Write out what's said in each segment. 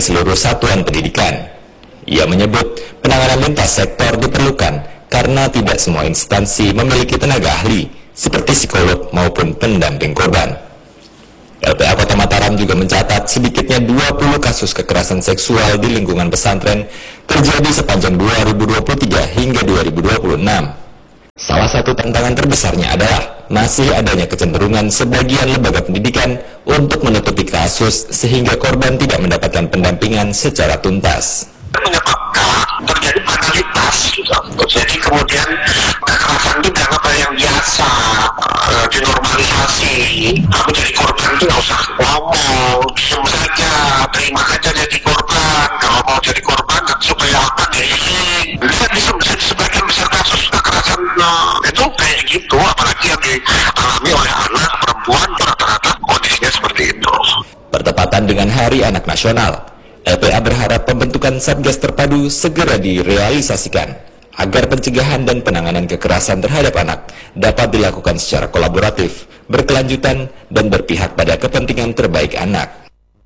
dari seluruh satuan pendidikan. Ia menyebut penanganan lintas sektor diperlukan karena tidak semua instansi memiliki tenaga ahli seperti psikolog maupun pendamping korban. LPA Kota Mataram juga mencatat sedikitnya 20 kasus kekerasan seksual di lingkungan pesantren terjadi sepanjang 2023 hingga 2026. Salah satu tantangan terbesarnya adalah masih adanya kecenderungan sebagian lembaga pendidikan untuk menutupi kasus sehingga korban tidak mendapatkan pendampingan secara tuntas. Menyebabkan terjadi banalitas, jadi kemudian kekerasan itu dianggap yang biasa, dinormalisasi. Menjadi korban itu nggak usah ngomong, diem saja, terima aja jadi korban. Kalau mau jadi korban supaya apa nih? Bisa sebagian besar kasus kekerasan itu kayak gitu, apalagi yang dialami oleh anak perempuan rata-rata kondisinya seperti itu. Bertepatan dengan Hari Anak Nasional, LPA berharap pembentukan Satgas Terpadu segera direalisasikan agar pencegahan dan penanganan kekerasan terhadap anak dapat dilakukan secara kolaboratif, berkelanjutan, dan berpihak pada kepentingan terbaik anak.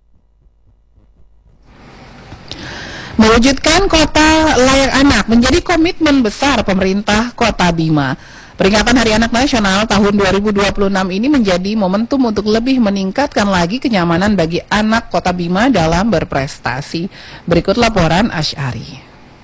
Mewujudkan kota layak anak menjadi komitmen besar pemerintah Kota Bima. Peringatan Hari Anak Nasional tahun 2026 ini menjadi momentum untuk lebih meningkatkan lagi kenyamanan bagi anak Kota Bima dalam berprestasi. Berikut laporan Asy'ari.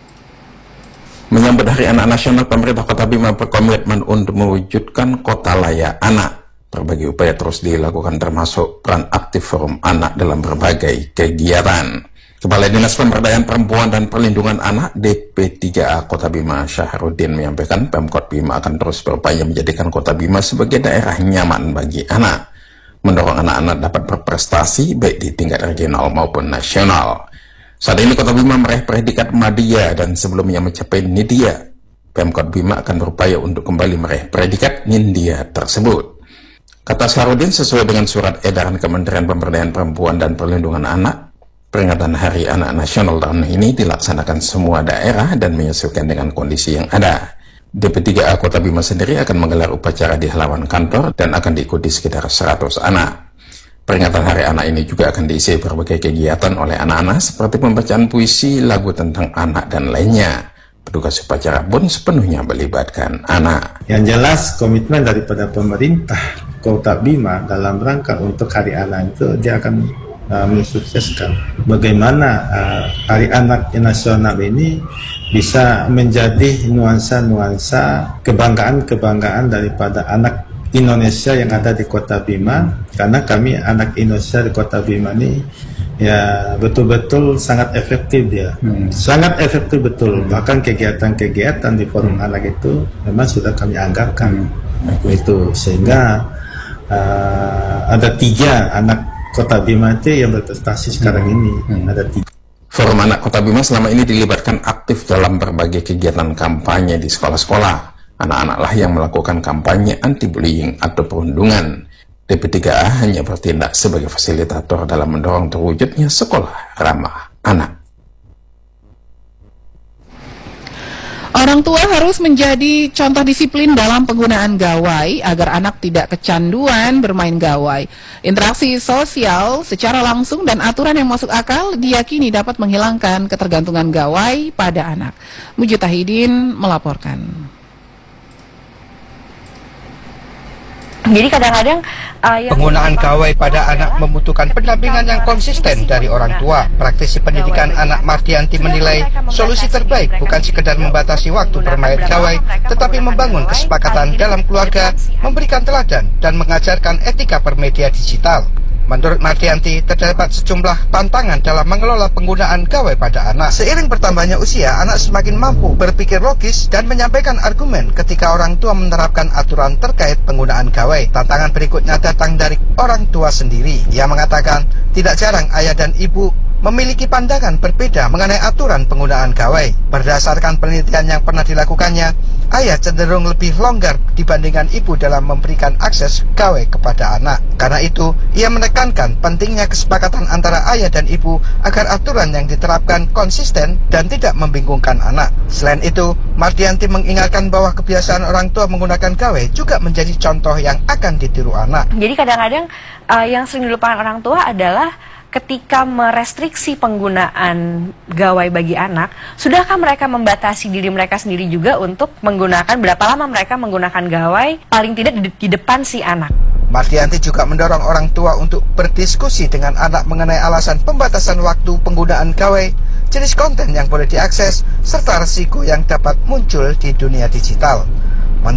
Menyambut Hari Anak Nasional, pemerintah Kota Bima berkomitmen untuk mewujudkan kota layak anak. Berbagai upaya terus dilakukan termasuk peran aktif forum anak dalam berbagai kegiatan. Kepala Dinas Pemberdayaan Perempuan dan Perlindungan Anak DP3A Kota Bima Syahrudin menyampaikan Pemkot Bima akan terus berupaya menjadikan Kota Bima sebagai daerah nyaman bagi anak, mendorong anak-anak dapat berprestasi baik di tingkat regional maupun nasional. Saat ini Kota Bima meraih predikat Madya dan sebelumnya mencapai Nidya. Pemkot Bima akan berupaya untuk kembali meraih predikat Nindya tersebut. Kata Syahrudin, sesuai dengan surat edaran Kementerian Pemberdayaan Perempuan dan Perlindungan Anak, peringatan Hari Anak Nasional tahun ini dilaksanakan semua daerah dan menyesuaikan dengan kondisi yang ada. DP3A Kota Bima sendiri akan menggelar upacara di halaman kantor dan akan diikuti sekitar 100 anak. Peringatan Hari Anak ini juga akan diisi berbagai kegiatan oleh anak-anak seperti pembacaan puisi, lagu tentang anak, dan lainnya. Petugas upacara pun sepenuhnya melibatkan anak. Yang jelas komitmen daripada pemerintah Kota Bima dalam rangka untuk Hari Anak itu dia akan mensukseskan bagaimana Hari Anak Nasional ini bisa menjadi nuansa-nuansa kebanggaan-kebanggaan daripada anak Indonesia yang ada di Kota Bima, karena kami anak Indonesia di Kota Bima ini ya betul-betul sangat efektif dia, sangat efektif betul. Bahkan kegiatan-kegiatan di forum anak itu memang sudah kami anggarkan itu, sehingga ada 3 anak Kota Bima itu yang berprestasi sekarang ini. Ada 3. Forum Anak Kota Bima selama ini dilibatkan aktif dalam berbagai kegiatan kampanye di sekolah-sekolah. Anak-anak lah yang melakukan kampanye anti-bullying atau perundungan. DP3A hanya bertindak sebagai fasilitator dalam mendorong terwujudnya sekolah ramah anak. Orang tua harus menjadi contoh disiplin dalam penggunaan gawai agar anak tidak kecanduan bermain gawai. Interaksi sosial secara langsung dan aturan yang masuk akal diyakini dapat menghilangkan ketergantungan gawai pada anak. Mujtahidin melaporkan. Jadi kadang-kadang penggunaan gawai pada anak membutuhkan pendampingan yang konsisten dari orang tua. Praktisi pendidikan anak Martianti menilai solusi terbaik bukan sekedar membatasi waktu bermain gawai, tetapi membangun kesepakatan dalam keluarga, memberikan teladan dan mengajarkan etika bermedia digital. Menurut Martianti, terdapat sejumlah tantangan dalam mengelola penggunaan gawai pada anak. Seiring bertambahnya usia, anak semakin mampu berpikir logis dan menyampaikan argumen ketika orang tua menerapkan aturan terkait penggunaan gawai. Tantangan berikutnya datang dari orang tua sendiri. Ia mengatakan, tidak jarang ayah dan ibu memiliki pandangan berbeda mengenai aturan penggunaan gawai. Berdasarkan penelitian yang pernah dilakukannya, ayah cenderung lebih longgar dibandingkan ibu dalam memberikan akses gawai kepada anak. Karena itu, ia menekankan pentingnya kesepakatan antara ayah dan ibu agar aturan yang diterapkan konsisten dan tidak membingungkan anak. Selain itu, Mardianti mengingatkan bahwa kebiasaan orang tua menggunakan gawai juga menjadi contoh yang akan ditiru anak. Jadi kadang-kadang yang sering dilupakan orang tua adalah ketika merestriksi penggunaan gawai bagi anak, sudahkah mereka membatasi diri mereka sendiri juga untuk menggunakan, berapa lama mereka menggunakan gawai, paling tidak di depan si anak? Martianti juga mendorong orang tua untuk berdiskusi dengan anak mengenai alasan pembatasan waktu penggunaan gawai, jenis konten yang boleh diakses, serta resiko yang dapat muncul di dunia digital.